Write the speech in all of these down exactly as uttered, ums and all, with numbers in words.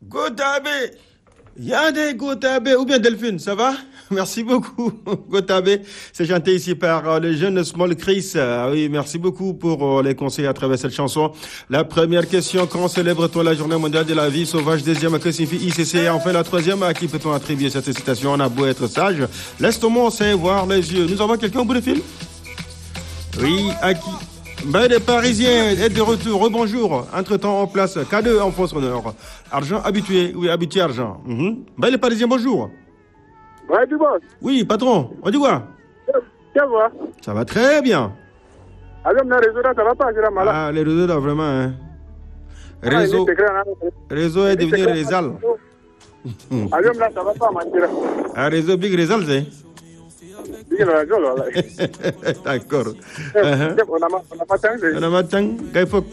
Gotabé. Yandé Gotabé, ou bien Delphine, ça va? Merci beaucoup, Gotabé. C'est chanté ici par euh, le jeune Small Chris. Euh, oui, merci beaucoup pour euh, les conseils à travers cette chanson. La première question, quand célèbre-t-on la journée mondiale de la vie sauvage? Deuxième, que signifie I C C? Et enfin, la troisième, à qui peut-on attribuer cette citation? On a beau être sage, laisse ton mot voir les yeux. Nous avons quelqu'un au bout de fil? Oui, à qui? Ben, les Parisiens est de retour. Rebonjour. Entre-temps, en place, K deux en fausse honneur. Argent habitué. Oui, habitué argent. Mm-hmm. Ben, les Parisiens, bonjour. Ouais, du boss. Oui, patron. On dit quoi? Ça va? Ça va très bien. Alors, le réseau là, ça va pas, c'est malade. Ah, les réseaux là, vraiment, hein. Réseau, réseau est devenu Rézal. Alors, là, ça va pas, Mandira. Ah, réseau Big Rézal, c'est? D'accord. Uh-huh. On a pas tant. On a pas tant. Gaïfok.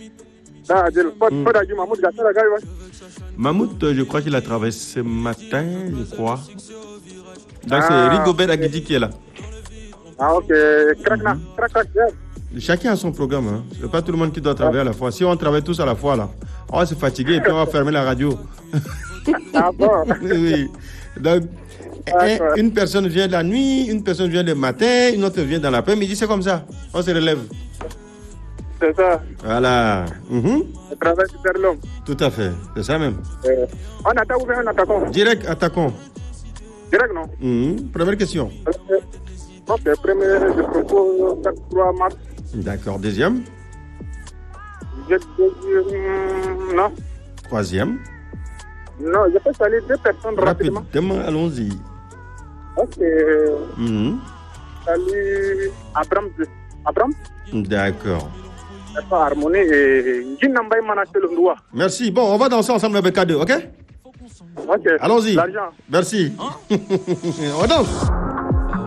Mammouth, je crois qu'il a travaillé ce matin, je crois. Donc ah, c'est Rigobert okay. Aguidi qui est là. Ah ok. Crac-na. Crac-crac. Chacun a son programme. Hein. C'est pas tout le monde qui doit travailler à la fois. Si on travaille tous à la fois, là, on va se fatiguer et puis on va fermer la radio. Ah bon? Oui. Donc, un, une personne vient la nuit, une personne vient le matin, une autre vient dans l'après-midi. C'est comme ça. On se relève. C'est ça. Voilà. Mm-hmm. Le travail du père l'homme. Tout à fait. C'est ça même. Euh, on attaque ou bien on attaquons? Direct, attaquons. Direct, non? Mm-hmm. Première question. Euh, ok, première, je propose trois mars. D'accord. Deuxième? Je, je, non. Troisième? Non, je peux saluer deux personnes rapidement. Rapidement, allons-y. Ok. Mm-hmm. Salut Abraham. Abraham? D'accord. Harmonie et merci. Bon, on va danser ensemble avec K deux, ok? Ok. Allons-y. L'argent. Merci. Hein? On danse.